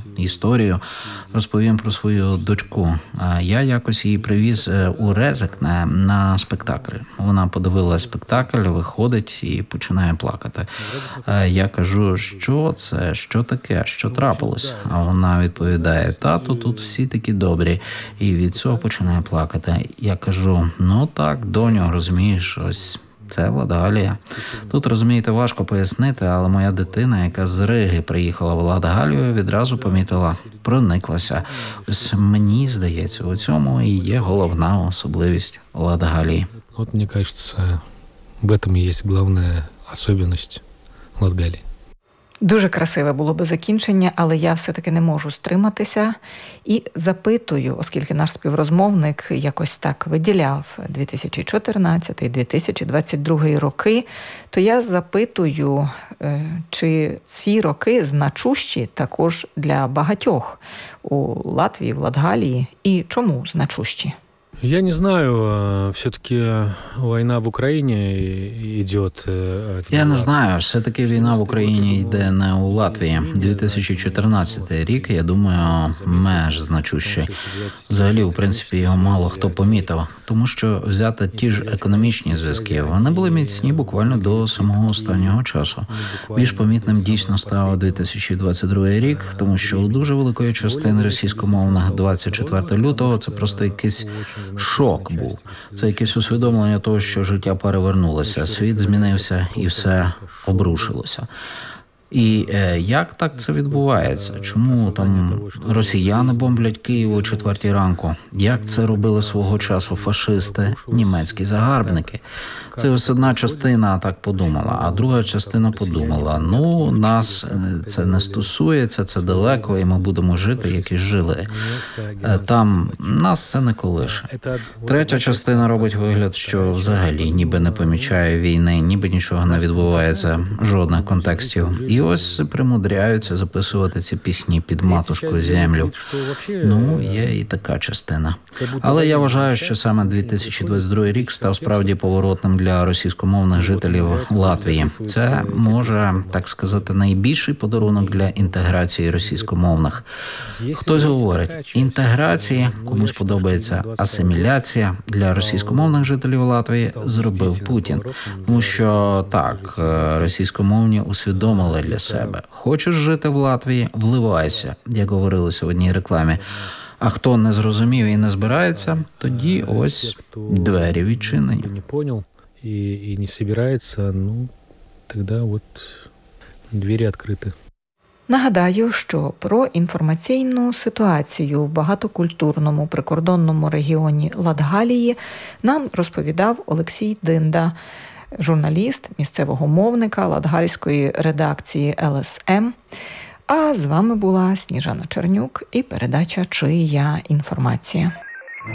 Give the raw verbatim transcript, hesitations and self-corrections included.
історію, розповім про свою дочку. Я якось її привіз у Резекне на спектакль. Вона подивилася спектакль, виходить і починає плакати. Я кажу, що це, що таке, що трапилось? А вона відповідає, тату, тут всі такі добрі. І від цього починає плакати. Я кажу, ну так, доню, розумієш, ось це Латгалія. Тут, розумієте, важко пояснити, але моя дитина, яка з Риги приїхала в Латгалію, відразу помітила, прониклася. Ось мені здається, у цьому і є головна особливість Латгалії. От, мені кажется, в этом і є головна особливість Латгалії. Дуже красиве було би закінчення, але я все-таки не можу стриматися і запитую, оскільки наш співрозмовник якось так виділяв дві тисячі чотирнадцятий - дві тисячі двадцять другий роки, то я запитую, чи ці роки значущі також для багатьох у Латвії, в Латгалії, і чому значущі? Я не знаю, все-таки війна в Україні йде. Я не знаю, все-таки війна в Україні йде не у Латвії. дві тисячі чотирнадцятий рік, я думаю, меж значущий. Взагалі, в принципі, його мало хто помітив, тому що взяти ті ж економічні зв'язки, вони були міцні буквально до самого останнього часу. Більш помітним дійсно став дві тисячі двадцять другий рік, тому що у дуже великої частини російськомовних двадцять четвертого лютого це просто якийсь шок був. Це якесь усвідомлення того, що життя перевернулося, світ змінився і все обрушилося. І е, як так це відбувається? Чому там росіяни бомблять Київ о четвертій ранку? Як це робили свого часу фашисти, німецькі загарбники? Це ось одна частина так подумала, а друга частина подумала, ну, нас це не стосується, це далеко, і ми будемо жити, як і жили. Там нас це не колише. Третя частина робить вигляд, що взагалі ніби не помічає війни, ніби нічого не відбувається, жодних контекстів. І ось примудряються записувати ці пісні під матушку землю. Ну, є і така частина. Але я вважаю, що саме дві тисячі двадцять другий рік став справді поворотним для російськомовних жителів Латвії. Це, може, так сказати, найбільший подарунок для інтеграції російськомовних. Хтось говорить, інтеграції, комусь подобається асиміляція, для російськомовних жителів Латвії зробив Путін. Тому що, так, російськомовні усвідомили для себе. Хочеш жити в Латвії – вливайся, як говорилося в одній рекламі. А хто не зрозумів і не збирається, тоді ось двері відчинені. Не понял і, і не збирається, ну, тоді от двері відкриті. Нагадаю, що про інформаційну ситуацію в багатокультурному прикордонному регіоні Латгалії нам розповідав Олексій Динда, журналіст місцевого мовника латгальської редакції Ел Ес Ем. А з вами була Сніжана Чернюк і передача «Чия інформація».